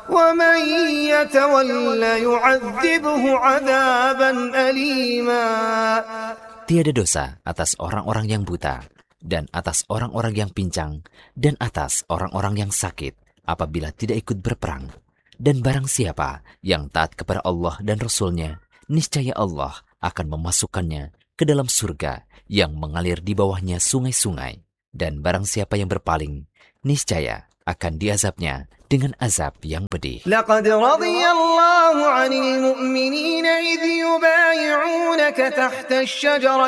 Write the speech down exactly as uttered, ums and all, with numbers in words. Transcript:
ومن يتول يعذبه عذابا أليما. Tiada dosa atas orang-orang yang buta, dan atas orang-orang yang pincang, dan atas orang-orang yang sakit, apabila tidak ikut berperang. Dan barang siapa yang taat kepada Allah dan Rasul-Nya, niscaya Allah akan memasukkannya ke dalam surga yang mengalir di bawahnya sungai-sungai. Dan barang siapa yang berpaling, niscaya akan diazabnya dengan azab yang pedih. لقد رضي الله عن المؤمنين إذ يبايعونك تحت الشجرة